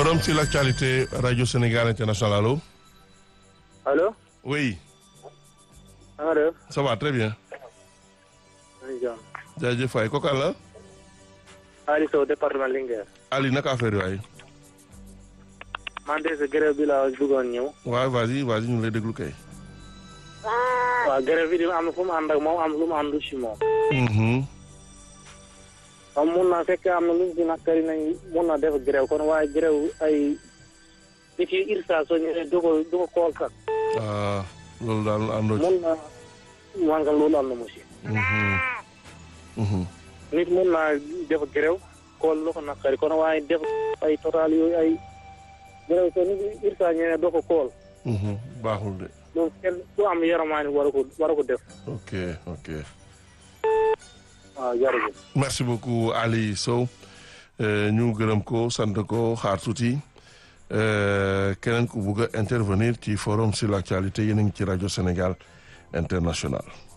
Forum sur l'actualité, Radio Sénégal International, allô? Allô? Oui, Na nga def? ça va très bien. maa ngi jàmm. jaajëf waay kooku àll la. Ali Sow département Linguère. Ali naka affaire yi waay. man de sa grève bi laa bëggoon ñëw. waaw vas-y ñu ngi lay déglu kay. waaw grève bi am na fu mu ànd ak moom am lu mu àndu si moom. comme mun naa fekk am na lu ñu si naqari nañ mun na def grève kon waaye grève ay nit yi IRSA soo ñëwee du ko kool sax. ah loolu daal àndoo ci. mun na man nga loolu am na mu si. nit mun naa def grève kool lu ko naqari kon waaye def ay total yooyu ay grève soo nit yi IRSA ñëwee doo ko kool. baaxul de. loolu kenn ku am yaramaani war a ko def. ok. waaw jërëjëf. merci beaucoup Ali Sow ñu gërëm ko sant ko xaar tuuti keneen ku bugg a intervenir ci forum sur l'actualité yéen a ngi ci rajo Sénégal International.